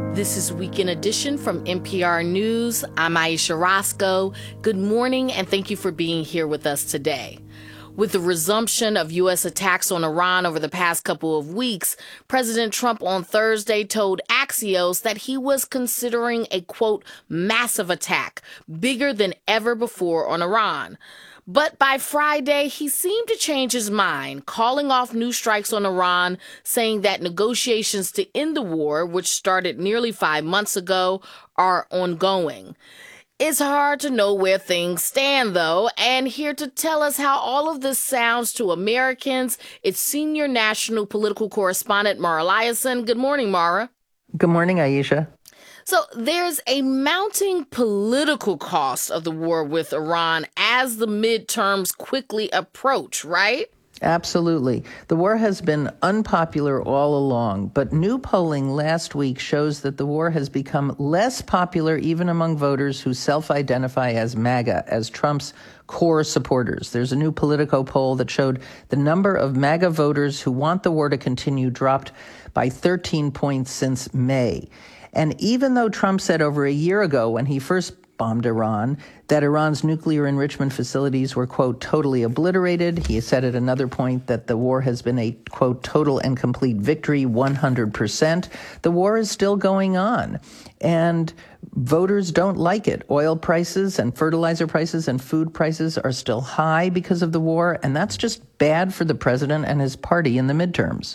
This is Weekend Edition from NPR News. I'm Aisha Roscoe. Good morning, and thank you for being here with us today. With the resumption of U.S. attacks on Iran over the past couple of weeks, President Trump on Thursday told Axios that he was considering a, quote, massive attack, bigger than ever before on Iran. But by Friday, he seemed to change his mind, calling off new strikes on Iran, saying that negotiations to end the war, which started nearly 5 months ago, are ongoing. It's hard to know where things stand, though, and here to tell us how all of this sounds to Americans, it's senior national political correspondent Mara Liasson. Good morning, Mara. Good morning, Aisha. So there's a mounting political cost of the war with Iran as the midterms quickly approach, right? Absolutely. The war has been unpopular all along, but new polling last week shows that the war has become less popular even among voters who self-identify as MAGA, as Trump's core supporters. There's a new Politico poll that showed the number of MAGA voters who want the war to continue dropped by 13 points since May. And even though Trump said over a year ago when he first bombed Iran that Iran's nuclear enrichment facilities were, quote, totally obliterated, he said at another point that the war has been a, quote, total and complete victory, 100%. The war is still going on, and voters don't like it. Oil prices and fertilizer prices and food prices are still high because of the war, and that's just bad for the president and his party in the midterms.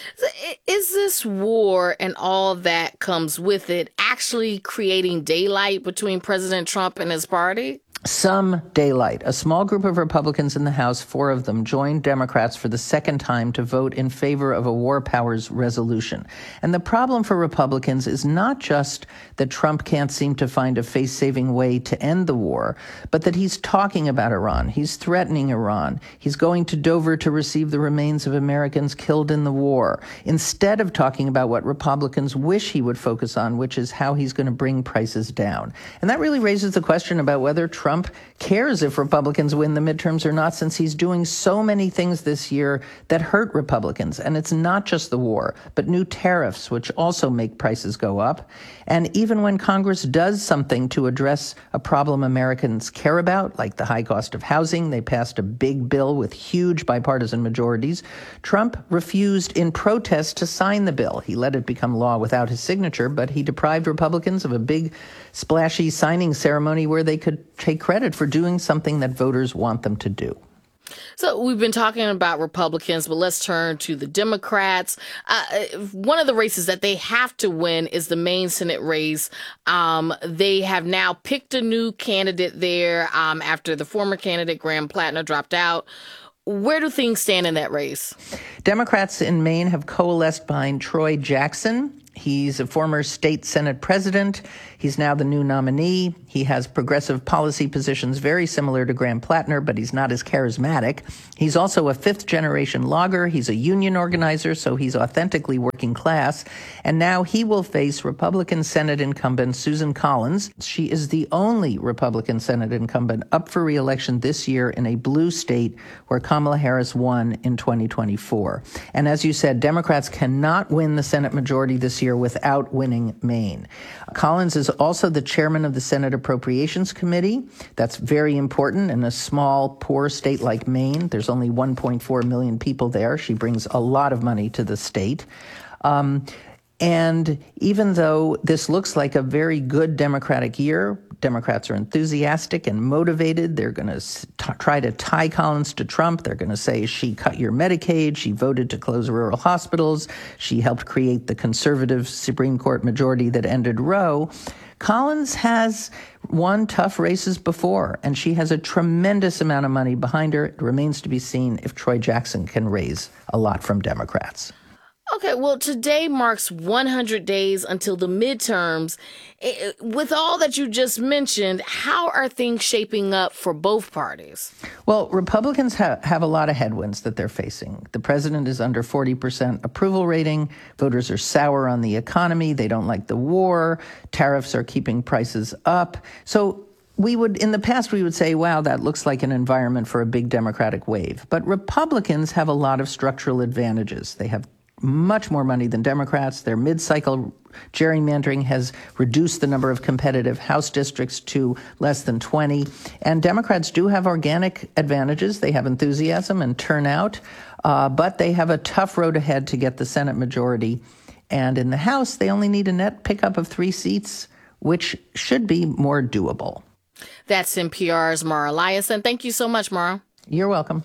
Is this war and all that comes with it actually creating daylight between President Trump and his party? Some daylight. A small group of Republicans in the House, 4 of them, joined Democrats for the second time to vote in favor of a war powers resolution. And the problem for Republicans is not just that Trump can't seem to find a face-saving way to end the war, but that he's talking about Iran. He's threatening Iran. He's going to Dover to receive the remains of Americans killed in the war, instead of talking about what Republicans wish he would focus on, which is how he's going to bring prices down. And that really raises the question about whether Trump cares if Republicans win the midterms or not, since he's doing so many things this year that hurt Republicans. And it's not just the war, but new tariffs, which also make prices go up. And even when Congress does something to address a problem Americans care about, like the high cost of housing, they passed a big bill with huge bipartisan majorities, Trump refused in protest to sign the bill. He let it become law without his signature, but he deprived Republicans of a big, splashy signing ceremony where they could take credit for doing something that voters want them to do. So we've been talking about Republicans, but let's turn to the Democrats. One of the races that they have to win is the Maine Senate race. They have now picked a new candidate there after the former candidate, Graham Plattner, dropped out. Where do things stand in that race? Democrats in Maine have coalesced behind Troy Jackson. He's a former state Senate president. He's now the new nominee. He has progressive policy positions very similar to Graham Plattner, but he's not as charismatic. He's also a fifth-generation logger. He's a union organizer, so he's authentically working class. And now he will face Republican Senate incumbent Susan Collins. She is the only Republican Senate incumbent up for re-election this year in a blue state where Kamala Harris won in 2024. And as you said, Democrats cannot win the Senate majority this year without winning Maine. Collins is also the chairman of the Senate Appropriations Committee. That's very important in a small, poor state like Maine. There's only 1.4 million people there. She brings a lot of money to the state. And even though this looks like a very good Democratic year, Democrats are enthusiastic and motivated. They're going to try to tie Collins to Trump. They're going to say she cut your Medicaid. She voted to close rural hospitals. She helped create the conservative Supreme Court majority that ended Roe. Collins has won tough races before, and she has a tremendous amount of money behind her. It remains to be seen if Troy Jackson can raise a lot from Democrats. Okay, well, today marks 100 days until the midterms. With all that you just mentioned, how are things shaping up for both parties? Well, Republicans have a lot of headwinds that they're facing. The president is under 40% approval rating. Voters are sour on the economy. They don't like the war. Tariffs are keeping prices up. So in the past, we would say, wow, that looks like an environment for a big Democratic wave. But Republicans have a lot of structural advantages. They have much more money than Democrats. Their mid-cycle gerrymandering has reduced the number of competitive House districts to less than 20. And Democrats do have organic advantages. They have enthusiasm and turnout, but they have a tough road ahead to get the Senate majority. And in the House, they only need a net pickup of 3 seats, which should be more doable. That's NPR's Mara Liasson. Thank you so much, Mara. You're welcome.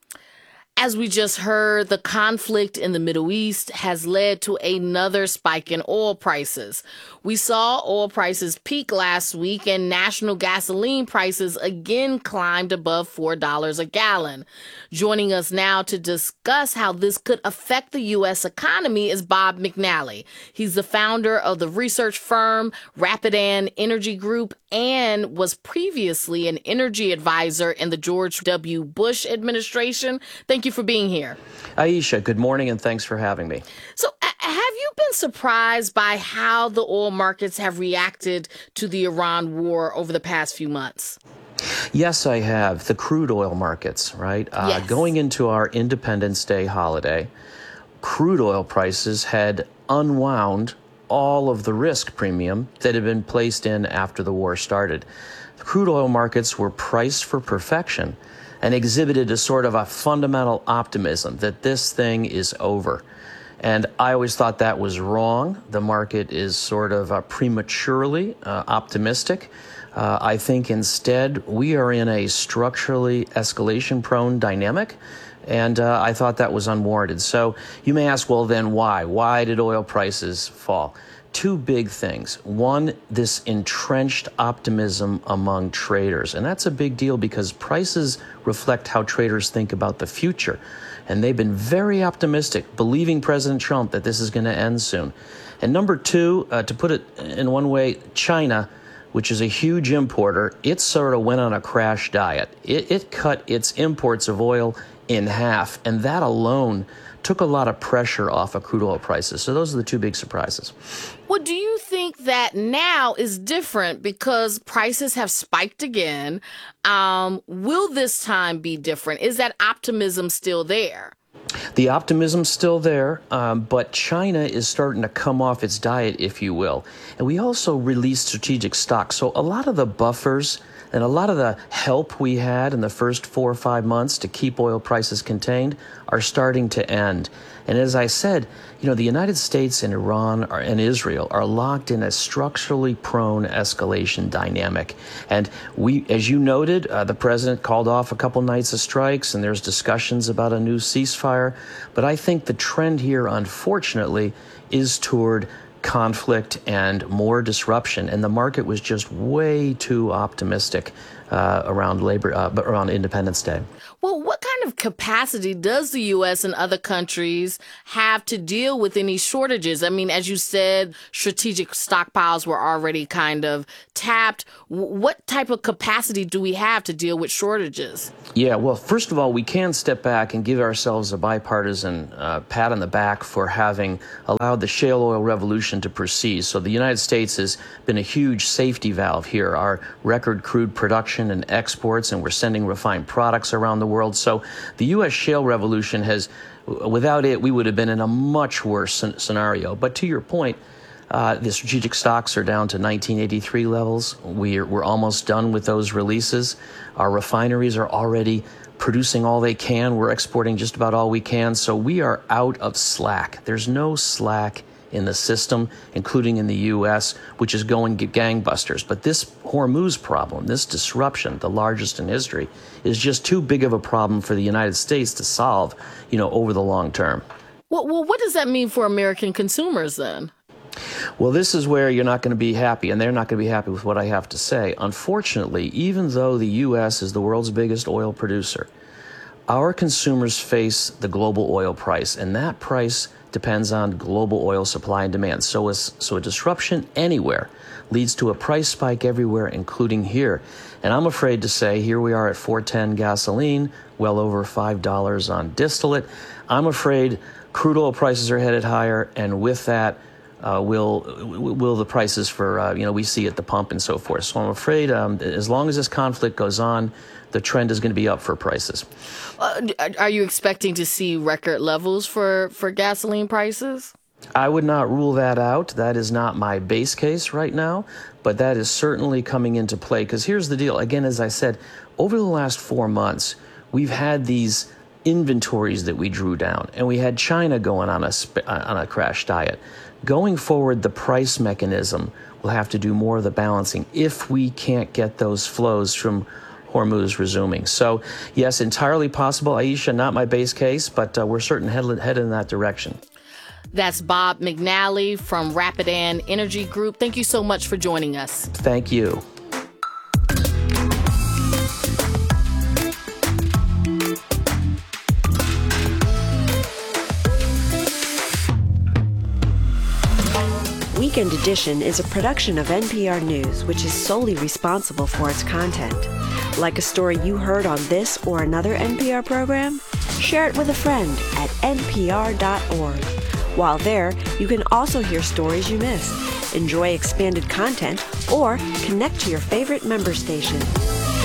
As we just heard, the conflict in the Middle East has led to another spike in oil prices. We saw oil prices peak last week, and national gasoline prices again climbed above $4 a gallon. Joining us now to discuss how this could affect the U.S. economy is Bob McNally. He's the founder of the research firm Rapidan Energy Group and was previously an energy advisor in the George W. Bush administration. Thank you for being here. Aisha, good morning, and thanks for having me. So have you been surprised by how the oil markets have reacted to the Iran war over the past few months? Yes, I have. The crude oil markets, right? Yes. Going into our Independence Day holiday, crude oil prices had unwound all of the risk premium that had been placed in after the war started. The crude oil markets were priced for perfection and exhibited a sort of a fundamental optimism that this thing is over. And I always thought that was wrong. The market is sort of prematurely optimistic. I think instead we are in a structurally escalation-prone dynamic, and I thought that was unwarranted. So you may ask, well, then why? Why did oil prices fall? 2 big things. One, this entrenched optimism among traders. And that's a big deal because prices reflect how traders think about the future. And they've been very optimistic, believing President Trump that this is going to end soon. And number 2, to put it in one way, China, which is a huge importer, it sort of went on a crash diet. It cut its imports of oil in half, and that alone took a lot of pressure off of crude oil prices. So those are the 2 big surprises. Well, do you think that now is different because prices have spiked again? Will this time be different? Is that optimism still there? The optimism's still there, but China is starting to come off its diet, if you will. And we also released strategic stocks. So a lot of the buffers and a lot of the help we had in the first 4 or 5 months to keep oil prices contained are starting to end. And as I said, the United States and Iran and Israel are locked in a structurally prone escalation dynamic. And we, as you noted, the president called off a couple nights of strikes, and there's discussions about a new ceasefire. But I think the trend here, unfortunately, is toward conflict and more disruption, and the market was just way too optimistic around Independence Day. Well, what kind of capacity does the U.S. and other countries have to deal with any shortages? I mean, as you said, strategic stockpiles were already kind of tapped. What type of capacity do we have to deal with shortages? Yeah, well, first of all, we can step back and give ourselves a bipartisan pat on the back for having allowed the shale oil revolution to proceed. So the United States has been a huge safety valve here. Our record crude production and exports, and we're sending refined products around the world. So the U.S. shale revolution has, without it, we would have been in a much worse scenario. But to your point, the strategic stocks are down to 1983 levels. We're almost done with those releases. Our refineries are already producing all they can. We're exporting just about all we can. So we are out of slack. There's no slack in the system, including in the U.S., which is going gangbusters. But this Hormuz problem, this disruption, the largest in history, is just too big of a problem for the United States to solve, over the long term. Well, what does that mean for American consumers then? Well, this is where you're not going to be happy, and they're not going to be happy with what I have to say. Unfortunately, even though the U.S. is the world's biggest oil producer, our consumers face the global oil price, and that price depends on global oil supply and demand. So a disruption anywhere leads to a price spike everywhere, including here. And I'm afraid to say, here we are at $4.10 gasoline, well over $5 on distillate. I'm afraid crude oil prices are headed higher, and with that, will the prices for, we see at the pump and so forth. So I'm afraid as long as this conflict goes on, the trend is going to be up for prices. Are you expecting to see record levels for gasoline prices? I would not rule that out. That is not my base case right now, but that is certainly coming into play. Because here's the deal. Again, as I said, over the last 4 months, we've had these inventories that we drew down, and we had China going on a crash diet. Going forward, the price mechanism will have to do more of the balancing if we can't get those flows from Hormuz resuming. So, yes, entirely possible. Aisha, not my base case, but we're certainly headed in that direction. That's Bob McNally from Rapidan Energy Group. Thank you so much for joining us. Thank you. Weekend Edition is a production of NPR News, which is solely responsible for its content. Like a story you heard on this or another NPR program? Share it with a friend at npr.org. While there, you can also hear stories you missed, enjoy expanded content, or connect to your favorite member station.